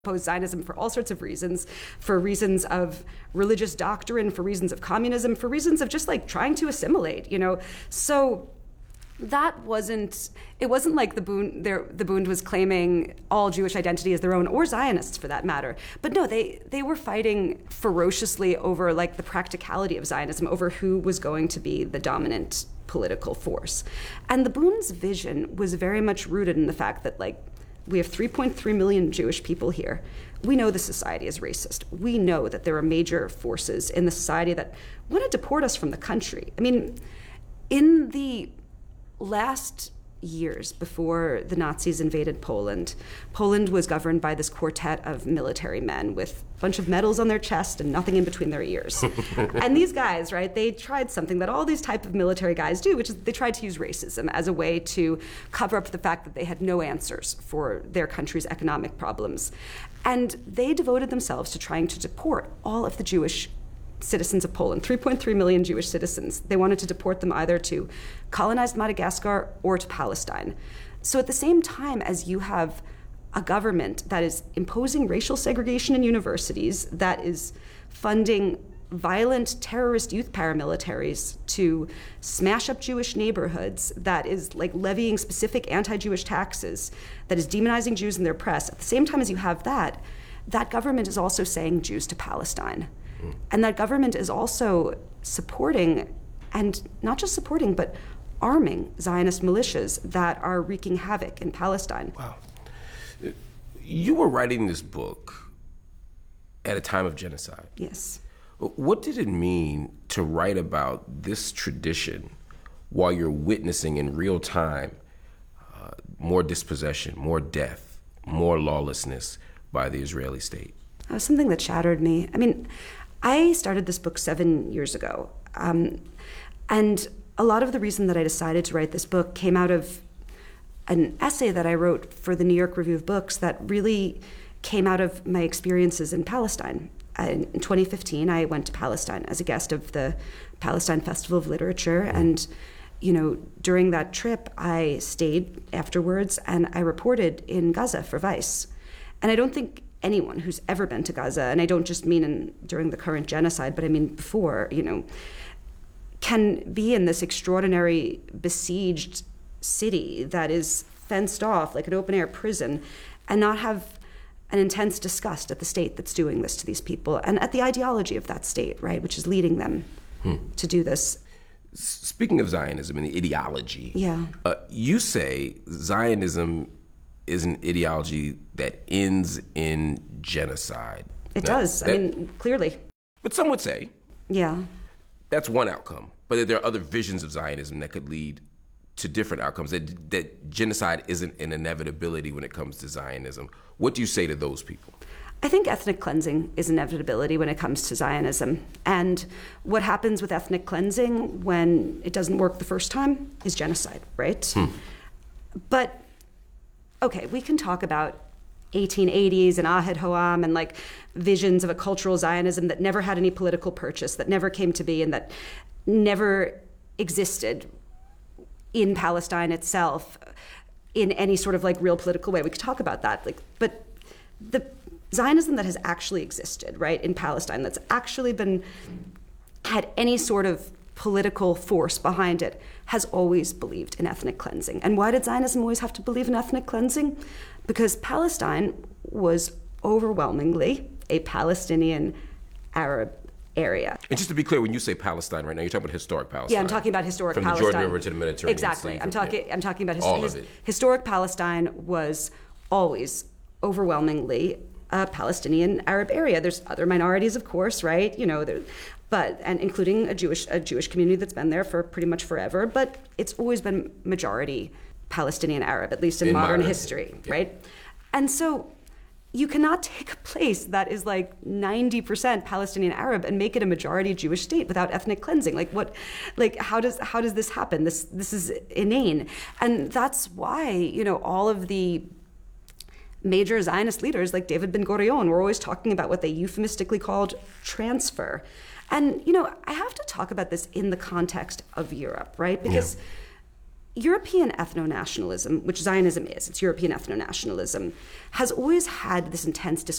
oppose Zionism for all sorts of reasons, for reasons of religious doctrine, for reasons of communism, for reasons of just like trying to assimilate, So that it wasn't like the Bund was claiming all Jewish identity as their own, or Zionists for that matter. But no, they were fighting ferociously over like the practicality of Zionism, over who was going to be the dominant political force. And the Bund's vision was very much rooted in the fact that we have 3.3 million Jewish people here. We know the society is racist. We know that there are major forces in the society that want to deport us from the country. I mean, in the last years before the Nazis invaded Poland, Poland was governed by this quartet of military men with a bunch of medals on their chest and nothing in between their ears. And these guys, right, they tried something that all these type of military guys do, which is they tried to use racism as a way to cover up the fact that they had no answers for their country's economic problems. And they devoted themselves to trying to deport all of the Jewish citizens of Poland, 3.3 million Jewish citizens. They wanted to deport them either to colonized Madagascar or to Palestine. So at the same time as you have a government that is imposing racial segregation in universities, that is funding violent terrorist youth paramilitaries to smash up Jewish neighborhoods, that is levying specific anti-Jewish taxes, that is demonizing Jews in their press, at the same time as you have that government is also saying Jews to Palestine. And that government is also supporting, and not just supporting, but arming Zionist militias that are wreaking havoc in Palestine. Wow. You were writing this book at a time of genocide. Yes. What did it mean to write about this tradition while you're witnessing in real time more dispossession, more death, more lawlessness by the Israeli state? That was something that shattered me. I mean, I started this book 7 years ago. And a lot of the reason that I decided to write this book came out of an essay that I wrote for the New York Review of Books that really came out of my experiences in Palestine. In 2015, I went to Palestine as a guest of the Palestine Festival of Literature. And, during that trip, I stayed afterwards and I reported in Gaza for Vice. And I don't think anyone who's ever been to Gaza, and I don't just mean during the current genocide, but I mean before, can be in this extraordinary besieged city that is fenced off like an open-air prison and not have an intense disgust at the state that's doing this to these people and at the ideology of that state, right, which is leading them to do this. Speaking of Zionism and the ideology, yeah, you say Zionism is an ideology that ends in genocide. It does. I mean, clearly. But some would say, yeah, that's one outcome. But there are other visions of Zionism that could lead to different outcomes, that genocide isn't an inevitability when it comes to Zionism. What do you say to those people? I think ethnic cleansing is an inevitability when it comes to Zionism. And what happens with ethnic cleansing when it doesn't work the first time is genocide, right? But okay, we can talk about 1880s and Ahad Hoam and visions of a cultural Zionism that never had any political purchase, that never came to be, and that never existed in Palestine itself in any sort of real political way. We could talk about that. But the Zionism that has actually existed, right, in Palestine, that's actually had any sort of political force behind it, has always believed in ethnic cleansing. And why did Zionism always have to believe in ethnic cleansing? Because Palestine was overwhelmingly a Palestinian Arab area. And just to be clear, when you say Palestine right now, you're talking about historic Palestine. Yeah, I'm talking about historic From Palestine. From the Jordan River to the Mediterranean Exactly. Sea. I'm talking about all of it. Historic Palestine was always overwhelmingly a Palestinian Arab area. There's other minorities, of course, right? And including a Jewish community that's been there for pretty much forever. But it's always been majority Palestinian Arab, at least in modern history, yeah. right? And so you cannot take a place that is 90% Palestinian Arab and make it a majority Jewish state without ethnic cleansing. How does this happen? This is inane. And that's why, all of the major Zionist leaders like David Ben-Gurion were always talking about what they euphemistically called transfer. And, I have to talk about this in the context of Europe, right? Because European ethno-nationalism, which Zionism is, it's European ethno-nationalism, has always had this intense discourse